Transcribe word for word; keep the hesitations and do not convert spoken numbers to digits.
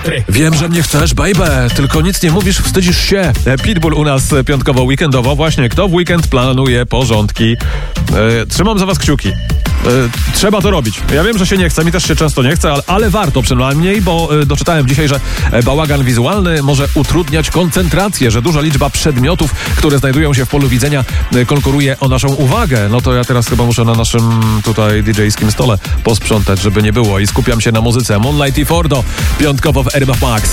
Wiem, że mnie chcesz, baby, tylko nic nie mówisz, wstydzisz się. Pitbull u nas piątkowo-weekendowo. Właśnie, kto w weekend planuje porządki? E, trzymam za was kciuki. E, trzeba to robić. Ja wiem, że się nie chce, mi też się często nie chce, ale, ale warto przynajmniej, bo e, doczytałem dzisiaj, że bałagan wizualny może utrudniać koncentrację, że duża liczba przedmiotów, które znajdują się w polu widzenia, e, konkuruje o naszą uwagę. No to ja teraz chyba muszę na naszym tutaj didżejskim stole posprzątać, żeby nie było, i skupiam się na muzyce. Moonlight i Fordo, piątkowo w R M F Max.